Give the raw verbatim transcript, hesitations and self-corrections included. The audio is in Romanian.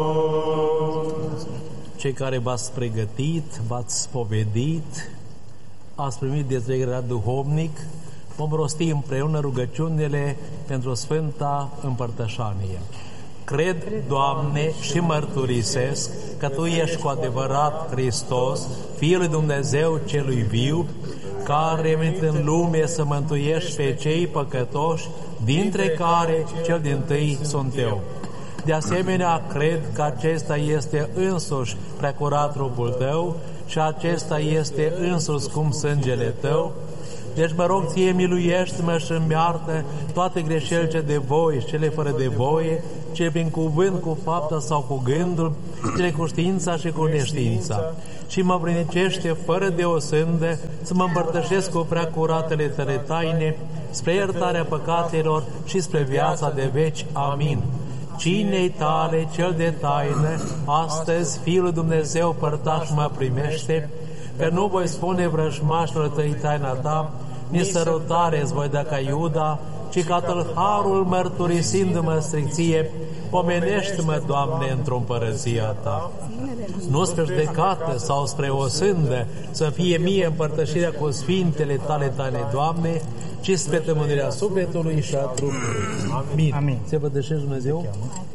Cei care v-ați pregătit, v-ați spovedit, ați primit dezlegarea duhovnic, vom rosti împreună rugăciunile pentru Sfânta Împărtășanie. Cred, Doamne, și mărturisesc că Tu ești cu adevărat Hristos, Fiul lui Dumnezeu celui viu, care ai venit în lume să mântuiești pe cei păcătoși, dintre care cel dintâi sunt eu. De asemenea, cred că acesta este însuși preacurat trupul Tău și acesta este însuși scump sângele Tău. Deci mă rog Ție, miluiește-mă și îmi iartă toate greșelile ce de voie și cele fără de voie, cele prin cuvânt, cu fapta sau cu gândul, cele cu știința și cu neștiința. Și mă vrednicește fără de o sândă să mă împărtășesc cu preacuratele Tale taine, spre iertarea păcatelor și spre viața de veci. Amin. Cinei Tale, cel de taină, astăzi Fiul Dumnezeu părtaș mă primește, că nu voi spune vrăjmașilor Tăi taina Ta, nici sărutare îți voi da ca Iuda, ci ca tâlharul mărturisindu-mă stricție, pomenește-mă, Doamne, într-o împărăția Ta. Nu spre judecată sau spre o sândă să fie mie împărtășirea cu sfintele Tale taine, Doamne, ci spre tămânirea sufletului și a trupului. Amin. Amin. Se vădășește Dumnezeu?